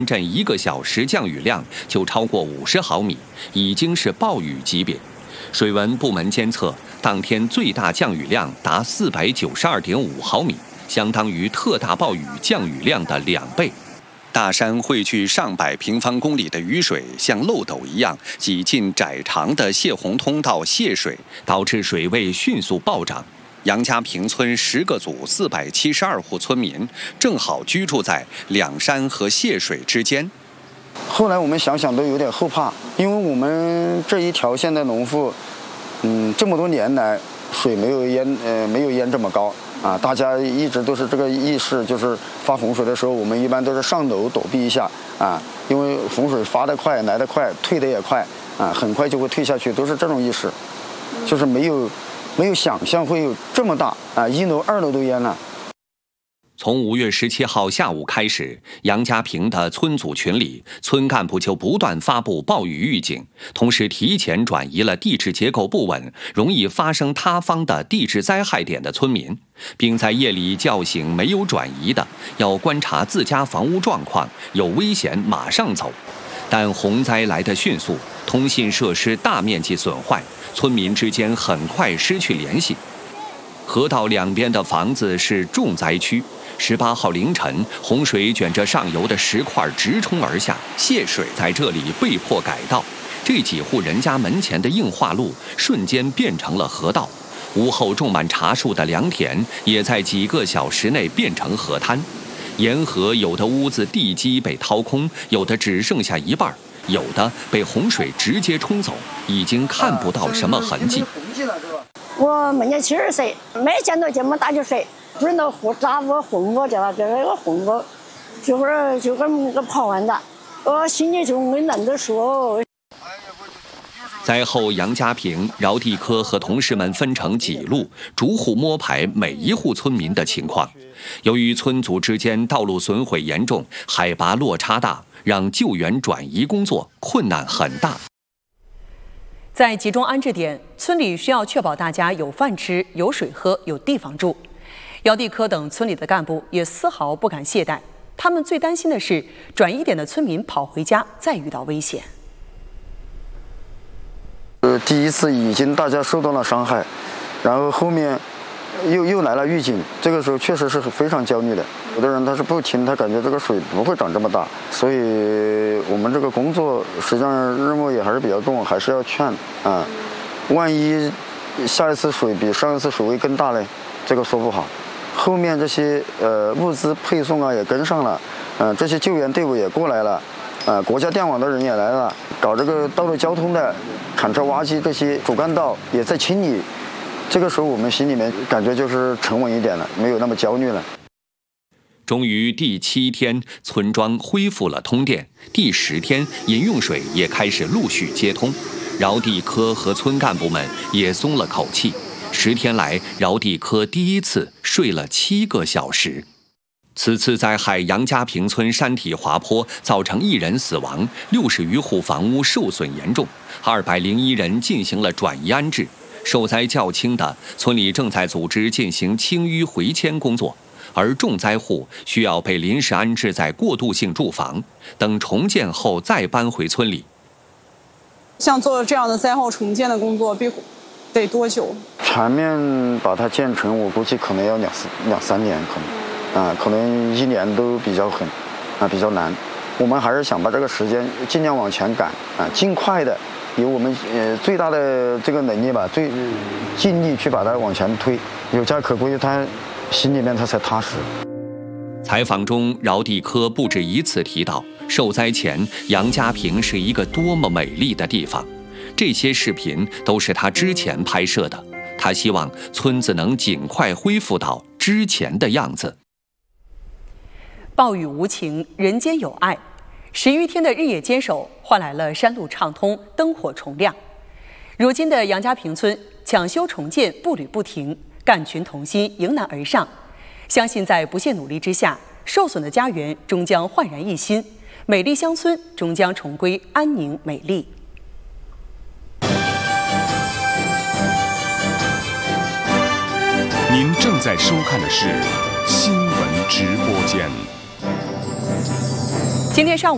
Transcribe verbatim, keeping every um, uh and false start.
镇一个小时降雨量就超过五十毫米，已经是暴雨级别。水文部门监测，当天最大降雨量达四百九十二点五毫米，相当于特大暴雨降雨量的两倍。大山汇聚上百平方公里的雨水，像漏斗一样挤进窄长的泄洪通道泄水，导致水位迅速暴涨。杨家坪村十个组四百七十二户村民正好居住在两山和泄水之间。 后来我们想想都有点后怕，因为我们这一条线的农户，嗯，这么多年来水没有淹，呃，没有淹这么高啊。大家一直都是这个意识，就是发洪水的时候，我们一般都是上楼躲避一下啊，因为洪水发得快，来得快，退得也快啊，很快就会退下去，都是这种意识，就是没有。没有想象会有这么大啊！一楼、二楼都淹了。 从五月十七号下午开始，杨家坪的村组群里，村干部就不断发布暴雨预警，同时提前转移了地质结构不稳、容易发生塌方的地质灾害点的村民，并在夜里叫醒没有转移的，要观察自家房屋状况，有危险马上走。但洪灾来得迅速，通信设施大面积损坏，村民之间很快失去联系。河道两边的房子是重灾区。十八号凌晨，洪水卷着上游的石块直冲而下，泄水在这里被迫改道。这几户人家门前的硬化路瞬间变成了河道，屋后种满茶树的良田也在几个小时内变成河滩。沿河有的屋子地基被掏空，有的只剩下一半，有的被洪水直接冲走，已经看不到什么痕迹。 我今年七十岁，没见到这么大的水，不知道湖咋我混我的了，这个混我，这会儿就跟那个跑完的，我心里就没难得说。 灾后，杨家坪、饶地科和同事们分成几路，逐户摸排每一户村民的情况。由于村组之间道路损毁严重，海拔落差大，让救援转移工作困难很大。 在集中安置点，村里需要确保大家有饭吃、有水喝、有地方住。姚地科等村里的干部也丝毫不敢懈怠，他们最担心的是转移点的村民跑回家再遇到危险。 呃，第一次已经大家受到了伤害，然后后面又又来了预警，这个时候确实是非常焦虑的。有的人他是不听，他感觉这个水不会长这么大，所以我们这个工作实际上任务也还是比较重，还是要劝啊。万一下一次水比上一次水位更大嘞，这个说不好。后面这些呃物资配送啊也跟上了，嗯、呃，这些救援队伍也过来了。啊、呃，国家电网的人也来了，搞这个道路交通的铲车挖机这些主干道也在清理。这个时候我们心里面感觉就是沉稳一点了，没有那么焦虑了。 终于第七天，村庄恢复了通电，第十天饮用水也开始陆续接通，饶地科和村干部们也松了口气。十天来，饶地科第一次睡了七个小时。此次灾害，杨家坪村山体滑坡，造成一人死亡，六十余户房屋受损严重，二百零一人进行了转移安置。受灾较轻的，村里正在组织进行清淤回迁工作，而重灾户需要被临时安置在过渡性住房，等重建后再搬回村里。 像做这样的灾后重建的工作，必得多久？ 全面把它建成，我估计可能要两两三年，可能。啊，可能一年都比较狠，啊，比较难。我们还是想把这个时间尽量往前赶，啊，尽快的，有我们呃最大的这个能力吧，最尽力去把它往前推。有家可归，他心里面他才踏实。 采访中，饶地科不止一次提到，受灾前杨家坪是一个多么美丽的地方。这些视频都是他之前拍摄的，他希望村子能尽快恢复到之前的样子。 暴雨无情，人间有爱。十余天的日夜坚守，换来了山路畅通、灯火重亮。如今的杨家坪村抢修重建步履不停，干群同心，迎难而上。相信在不懈努力之下，受损的家园终将焕然一新，美丽乡村终将重归安宁美丽。 您正在收看的是新闻直播间。 今天上午。